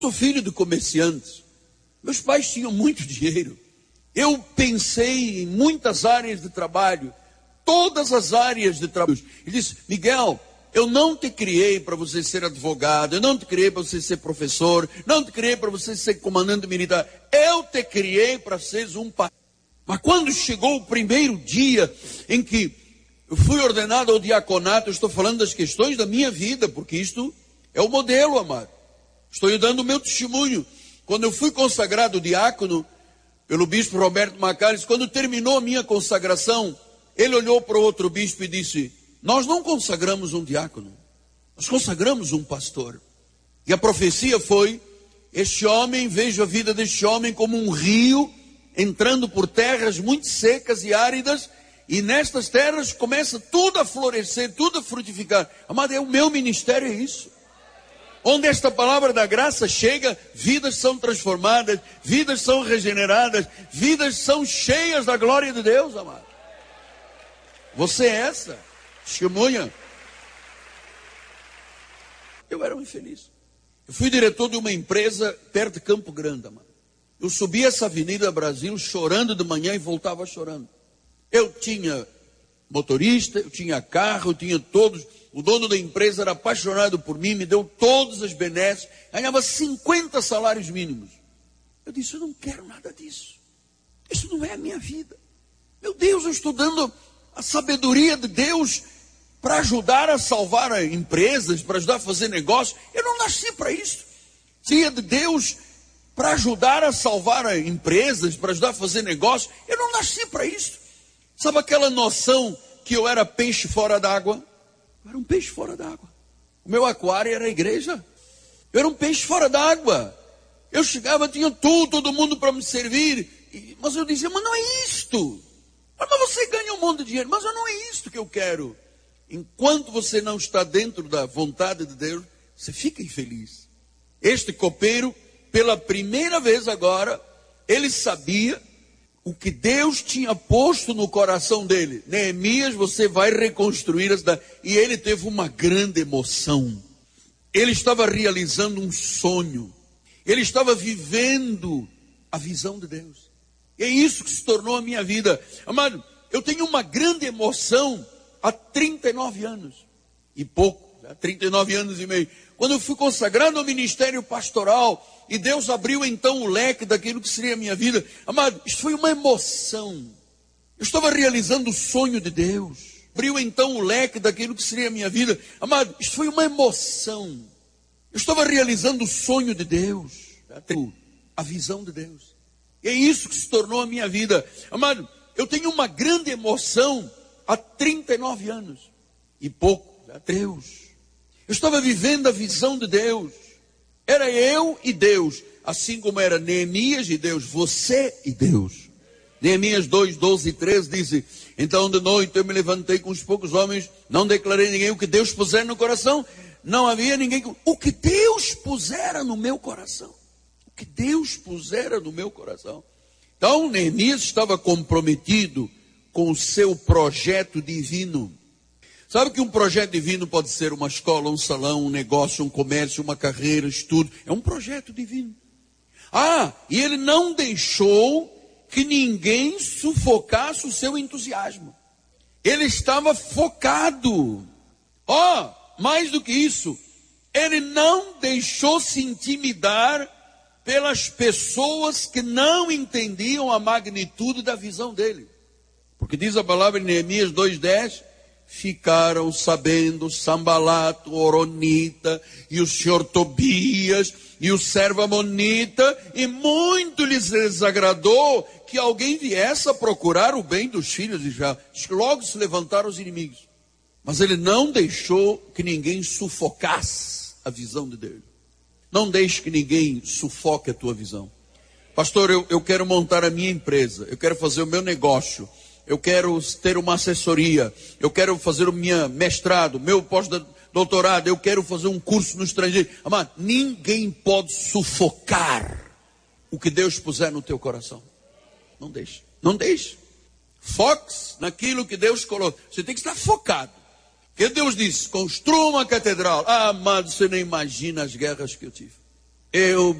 Sou filho de comerciantes. Meus pais tinham muito dinheiro. Eu pensei em muitas áreas de trabalho, todas as áreas de trabalho. Ele disse: Miguel, eu não te criei para você ser advogado, eu não te criei para você ser professor, não te criei para você ser comandante militar. Eu te criei para seres um pai. Mas quando chegou o primeiro dia em que eu fui ordenado ao diaconato, eu estou falando das questões da minha vida, porque isto é o modelo, amado. Estou dando o meu testemunho. Quando eu fui consagrado diácono pelo bispo Roberto Macalester, quando terminou a minha consagração, ele olhou para o outro bispo e disse: nós não consagramos um diácono, nós consagramos um pastor. E a profecia foi: este homem, vejo a vida deste homem como um rio entrando por terras muito secas e áridas, e nestas terras começa tudo a florescer, tudo a frutificar. Amado, o meu ministério é isso. Onde esta palavra da graça chega, vidas são transformadas, vidas são regeneradas, vidas são cheias da glória de Deus, amado. Você é essa testemunha. Eu era um infeliz. Eu fui diretor de uma empresa perto de Campo Grande, amado. Eu subi essa Avenida Brasil chorando de manhã e voltava chorando. Eu tinha motorista, eu tinha carro, eu tinha todos. O dono da empresa era apaixonado por mim, me deu todas as benesses, ganhava 50 salários mínimos. Eu disse: eu não quero nada disso. Isso não é a minha vida. Meu Deus, eu estou dando a sabedoria de Deus para ajudar a salvar empresas, para ajudar a fazer negócio. Eu não nasci para isso. Seria de Deus para ajudar a salvar empresas, para ajudar a fazer negócio. Eu não nasci para isso. Sabe aquela noção que eu era peixe fora d'água? Eu era um peixe fora d'água. O meu aquário era a igreja. Eu era um peixe fora d'água. Eu chegava, tinha todo mundo para me servir. Mas eu dizia: mas não é isto. Mas você ganha um monte de dinheiro. Mas não é isto que eu quero. Enquanto você não está dentro da vontade de Deus, você fica infeliz. Este copeiro, pela primeira vez agora, ele sabia o que Deus tinha posto no coração dele. Neemias, você vai reconstruir a cidade. E ele teve uma grande emoção. Ele estava realizando um sonho. Ele estava vivendo a visão de Deus. E é isso que se tornou a minha vida. Amado, eu tenho uma grande emoção há 39 anos. E pouco, 39 anos e meio. Quando eu fui consagrado ao ministério pastoral, e Deus abriu então o leque daquilo que seria a minha vida. Amado, isso foi uma emoção. Eu estava realizando o sonho de Deus. Abriu então o leque daquilo que seria a minha vida. Amado, isso foi uma emoção. Eu estava realizando o sonho de Deus. A visão de Deus. E é isso que se tornou a minha vida. Amado, eu tenho uma grande emoção há 39 anos. E pouco, Deus. Eu estava vivendo a visão de Deus. Era eu e Deus, assim como era Neemias e Deus, você e Deus. Neemias 2, 12 e 13 diz: então de noite eu me levantei com os poucos homens, não declarei a ninguém o que Deus pusera no coração, não havia ninguém, o que Deus pusera no meu coração, o que Deus pusera no meu coração. Então Neemias estava comprometido com o seu projeto divino. Sabe que um projeto divino pode ser uma escola, um salão, um negócio, um comércio, uma carreira, estudo. É um projeto divino. E ele não deixou que ninguém sufocasse o seu entusiasmo. Ele estava focado. Mais do que isso, ele não deixou se intimidar pelas pessoas que não entendiam a magnitude da visão dele. Porque diz a palavra em Neemias 2:10, ficaram sabendo Sanballat, o Horonita, e o senhor Tobias, e o servo Amonita, e muito lhes desagradou que alguém viesse a procurar o bem dos filhos de Israel. Logo se levantaram os inimigos. Mas ele não deixou que ninguém sufocasse a visão de Deus. Não deixe que ninguém sufoque a tua visão. Pastor, eu quero montar a minha empresa, eu quero fazer o meu negócio, eu quero ter uma assessoria, eu quero fazer o meu mestrado, meu pós-doutorado, eu quero fazer um curso no estrangeiro. Amado, ninguém pode sufocar o que Deus puser no teu coração. Não deixe, não deixe. Foque-se naquilo que Deus colocou. Você tem que estar focado. Porque Deus disse, construa uma catedral. Amado, você nem imagina as guerras que eu tive. Eu